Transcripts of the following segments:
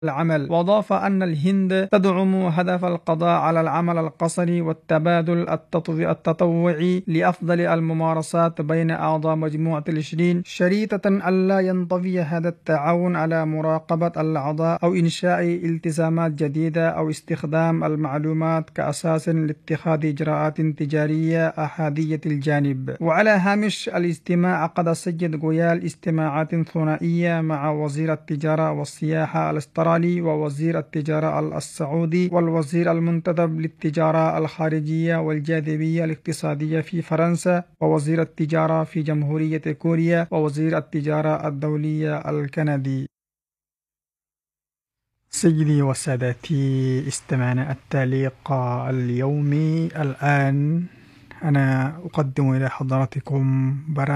العمل. وأضاف أن الهند تدعم هدف القضاء على العمل القسري والتبادل التطوعي لأفضل الممارسات بين أعضاء مجموعة ال20، شريطة ألا ينطوي هذا التعاون على مراقبة الأعضاء أو إنشاء التزامات جديدة أو استخدام المعلومات كأساس لاتخاذ إجراءات تجارية أحادية الجانب. وعلى هامش الاجتماع عقد السيد غويال اجتماعات ثنائية مع وزير التجارة والسياحة الأسترالي ووزير التجارة السعودي والوزير المنتدب للتجارة الخارجية والجاذبية الاقتصادية في فرنسا ووزير التجارة في جمهورية كوريا ووزير التجارة الدولية الكندي. سيدي وسادتي، استمعنا التعليق اليومي. الآن أنا أقدم إلى حضراتكم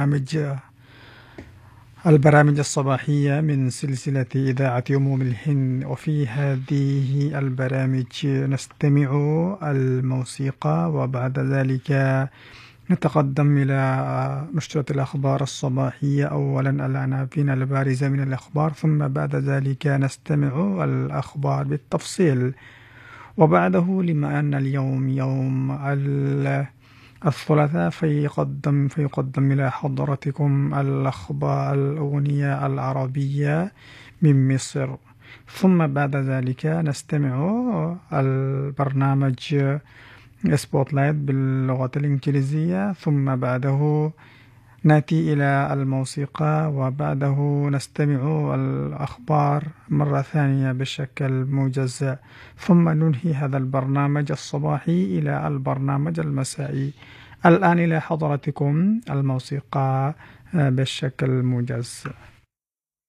البرامج الصباحية من سلسلة إذاعة أمم الهند، وفي هذه البرامج نستمع الموسيقى، وبعد ذلك نتقدم إلى نشرة الأخبار الصباحية. أولا العناوين البارزة من الأخبار، ثم بعد ذلك نستمع الأخبار بالتفصيل، وبعده لما أن اليوم يوم الثلاثاء فيقدم إلى حضراتكم الأغنية العربية من مصر، ثم بعد ذلك نستمع البرنامج سبوت لايت باللغة الإنجليزية، ثم بعده نأتي إلى الموسيقى، وبعده نستمع الأخبار مرة ثانية بشكل موجز، ثم ننهي هذا البرنامج الصباحي إلى البرنامج المسائي. الآن إلى حضراتكم الموسيقى بشكل موجز.